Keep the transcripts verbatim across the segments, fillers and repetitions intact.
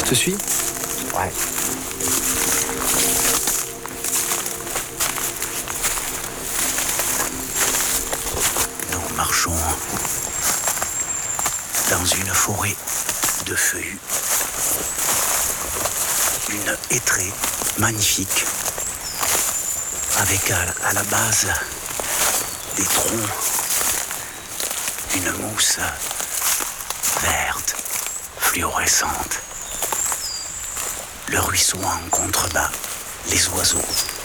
te suis ? Ouais. Nous marchons dans une forêt de feuillus. Une hêtraie magnifique, avec à, à la base des troncs, une mousse verte, fluorescente. Le ruisseau en contrebas, les oiseaux.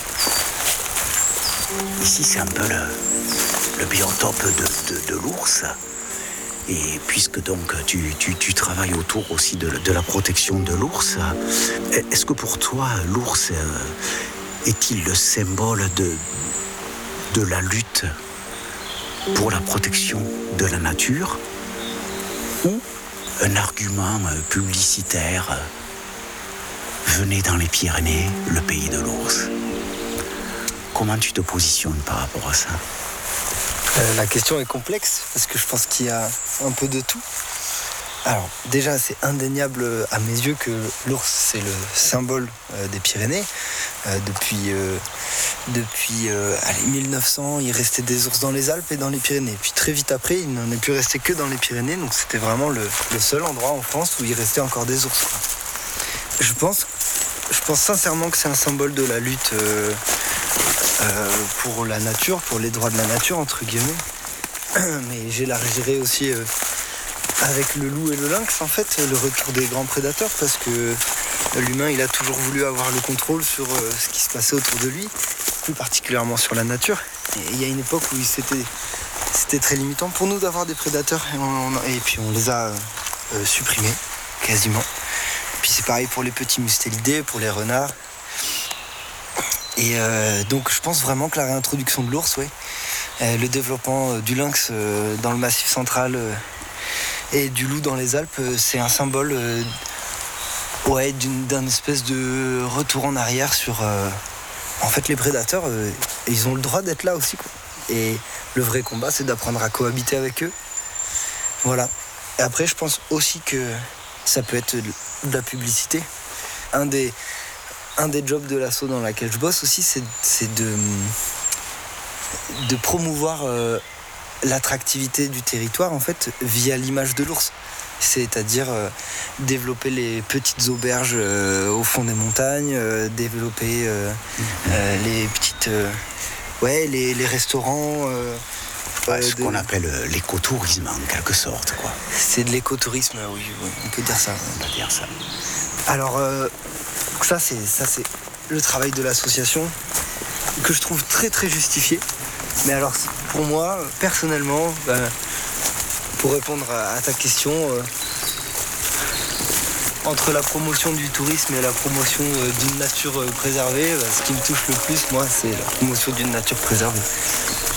Ici, c'est un peu le, le biotope de, de, de l'ours. Et puisque donc tu, tu, tu travailles autour aussi de, de la protection de l'ours, est-ce que pour toi, l'ours est-il le symbole de, de la lutte pour la protection de la nature ou un argument publicitaire? Venez dans les Pyrénées, le pays de l'ours. Comment tu te positionnes par rapport à ça ? Euh, la question est complexe parce que je pense qu'il y a un peu de tout. Alors déjà c'est indéniable à mes yeux que l'ours c'est le symbole euh, des Pyrénées. Euh, depuis euh, depuis euh, allez, mille neuf cents, il restait des ours dans les Alpes et dans les Pyrénées. Puis très vite après, il n'en est plus resté que dans les Pyrénées. Donc c'était vraiment le, le seul endroit en France où il restait encore des ours, quoi. Je pense, je pense sincèrement que c'est un symbole de la lutte euh, euh, pour la nature, pour les droits de la nature, entre guillemets. Mais j'élargirais aussi euh, avec le loup et le lynx, en fait, le retour des grands prédateurs, parce que l'humain, il a toujours voulu avoir le contrôle sur euh, ce qui se passait autour de lui, plus particulièrement sur la nature. Et il y a une époque où c'était, c'était très limitant pour nous d'avoir des prédateurs, et, on, et puis on les a euh, supprimés, quasiment. Puis c'est pareil pour les petits mustélidés, pour les renards. Et euh, donc je pense vraiment que la réintroduction de l'ours, ouais, euh, le développement euh, du lynx euh, dans le Massif central euh, et du loup dans les Alpes, euh, c'est un symbole euh, ouais, d'une, d'un espèce de retour en arrière sur... Euh, en fait, les prédateurs, euh, ils ont le droit d'être là aussi, quoi. Et le vrai combat, c'est d'apprendre à cohabiter avec eux. Voilà. Et après, je pense aussi que ça peut être de la publicité. Un des, un des jobs de l'asso dans laquelle je bosse aussi, c'est, c'est de, de promouvoir euh, l'attractivité du territoire, en fait, via l'image de l'ours. C'est-à-dire euh, développer les petites auberges euh, au fond des montagnes, euh, développer euh, euh, les petites... Euh, ouais, les, les restaurants... Euh, Ouais, ce de... qu'on appelle l'écotourisme en quelque sorte, quoi. C'est de l'écotourisme, oui, oui, on peut dire ça. On peut dire ça. Alors, euh, ça, c'est, ça, c'est le travail de l'association que je trouve très, très justifié. Mais alors, pour moi, personnellement, ben, pour répondre à, à ta question, euh, entre la promotion du tourisme et la promotion euh, d'une nature euh, préservée, ben, ce qui me touche le plus, moi, c'est la promotion d'une nature préservée.